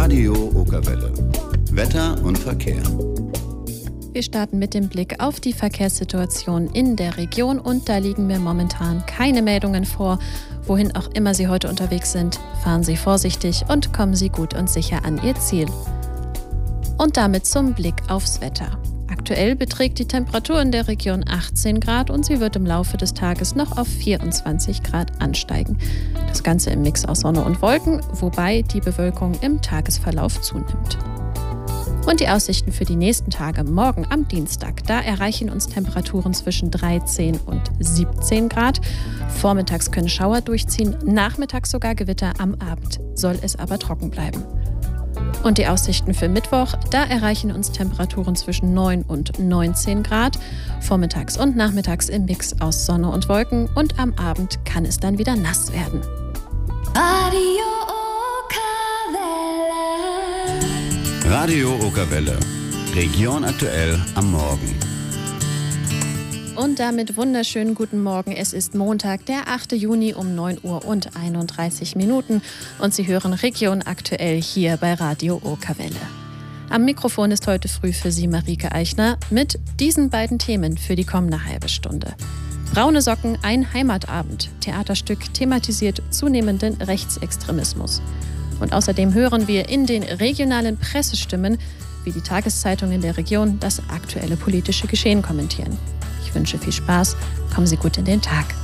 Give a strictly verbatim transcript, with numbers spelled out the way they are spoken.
Radio Okerwelle. Wetter und Verkehr. Wir starten mit dem Blick auf die Verkehrssituation in der Region und da liegen mir momentan keine Meldungen vor. Wohin auch immer Sie heute unterwegs sind, fahren Sie vorsichtig und kommen Sie gut und sicher an Ihr Ziel. Und damit zum Blick aufs Wetter. Aktuell beträgt die Temperatur in der Region achtzehn Grad und sie wird im Laufe des Tages noch auf vierundzwanzig Grad ansteigen. Das Ganze im Mix aus Sonne und Wolken, wobei die Bewölkung im Tagesverlauf zunimmt. Und die Aussichten für die nächsten Tage. Morgen am Dienstag, da erreichen uns Temperaturen zwischen dreizehn und siebzehn Grad. Vormittags können Schauer durchziehen, nachmittags sogar Gewitter, am Abend soll es aber trocken bleiben. Und die Aussichten für Mittwoch, da erreichen uns Temperaturen zwischen neun und neunzehn Grad. Vormittags und nachmittags im Mix aus Sonne und Wolken und am Abend kann es dann wieder nass werden. Radio Okerwelle. Radio Okerwelle. Region aktuell am Morgen. Und damit wunderschönen guten Morgen. Es ist Montag, der achte Juni um neun Uhr und einunddreißig Minuten und Sie hören Region aktuell hier bei Radio Okerwelle. Am Mikrofon ist heute früh für Sie Marike Eichner mit diesen beiden Themen für die kommende halbe Stunde. Braune Socken, ein Heimatabend. Theaterstück thematisiert zunehmenden Rechtsextremismus. Und außerdem hören wir in den regionalen Pressestimmen, wie die Tageszeitungen der Region das aktuelle politische Geschehen kommentieren. Ich wünsche viel Spaß, kommen Sie gut in den Tag.